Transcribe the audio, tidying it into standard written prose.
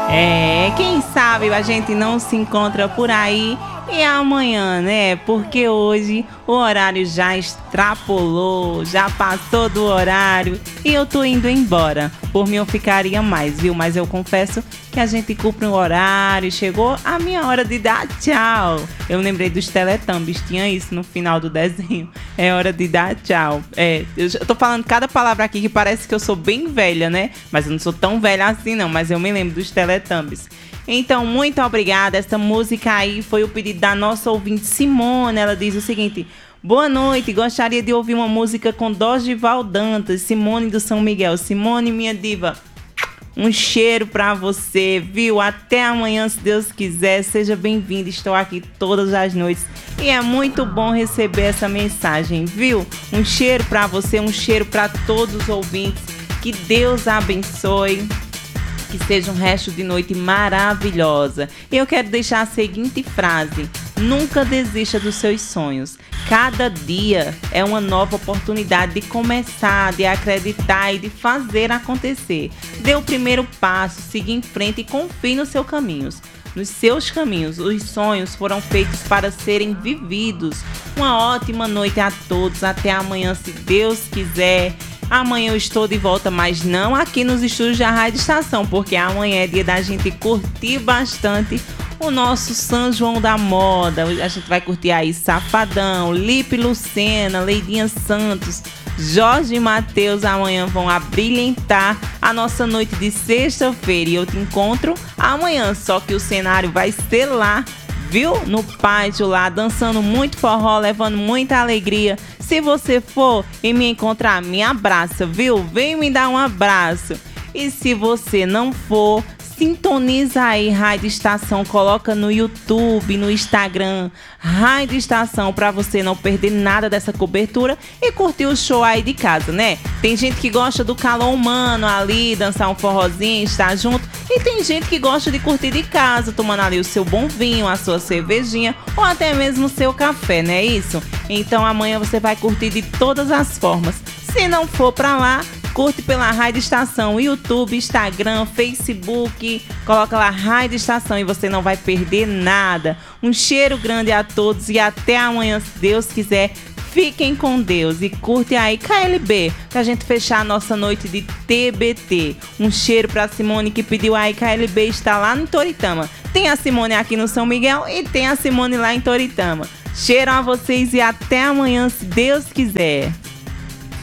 Quem sabe a gente não se encontra por aí e amanhã, né? Porque hoje o horário já extrapolou, já passou do horário e eu tô indo embora. Por mim eu ficaria mais, viu? Mas eu confesso que a gente cumpre um horário, chegou a minha hora de dar tchau. Eu lembrei dos Teletubbies, tinha isso no final do desenho. É hora de dar tchau. Eu tô falando cada palavra aqui que parece que eu sou bem velha, né? Mas eu não sou tão velha assim não, mas eu me lembro dos Teletubbies. Então, muito obrigada. Essa música aí foi o pedido da nossa ouvinte Simone. Ela diz o seguinte: boa noite, gostaria de ouvir uma música com Dorival Dantas, Simone do São Miguel. Simone, minha diva, um cheiro pra você, viu? Até amanhã, se Deus quiser. Seja bem-vinda, estou aqui todas as noites e é muito bom receber essa mensagem, viu? Um cheiro pra você, um cheiro pra todos os ouvintes. Que Deus abençoe. Que seja um resto de noite maravilhosa. E eu quero deixar a seguinte frase: nunca desista dos seus sonhos. Cada dia é uma nova oportunidade de começar, de acreditar e de fazer acontecer. Dê o primeiro passo, siga em frente e confie nos seus caminhos. Nos seus caminhos, os sonhos foram feitos para serem vividos. Uma ótima noite a todos. Até amanhã, se Deus quiser. Amanhã eu estou de volta, mas não aqui nos estúdios da Rádio Estação, porque amanhã é dia da gente curtir bastante o nosso São João da Moda. A gente vai curtir aí Safadão, Lipe Lucena, Leidinha Santos, Jorge e Matheus. Amanhã vão abrilhantar a nossa noite de sexta-feira. E eu te encontro amanhã, só que o cenário vai ser lá, viu? No pátio lá, dançando muito forró, levando muita alegria. Se você for e me encontrar, me abraça, viu? Vem me dar um abraço. E se você não for, sintoniza aí Rádio Estação, coloca no YouTube, no Instagram, Rádio Estação, pra você não perder nada dessa cobertura e curtir o show aí de casa, né? Tem gente que gosta do calor humano ali, dançar um forrozinho, estar junto. E tem gente que gosta de curtir de casa, tomando ali o seu bom vinho, a sua cervejinha ou até mesmo o seu café, não é isso? Então amanhã você vai curtir de todas as formas. Se não for pra lá, curte pela Rádio Estação, YouTube, Instagram, Facebook, coloca lá Rádio Estação e você não vai perder nada. Um cheiro grande a todos e até amanhã, se Deus quiser. Fiquem com Deus e curte aí KLB, pra gente fechar a nossa noite de TBT. Um cheiro pra Simone que pediu aí. KLB está lá no Toritama. Tem a Simone aqui no São Miguel e tem a Simone lá em Toritama. Cheiro a vocês e até amanhã, se Deus quiser.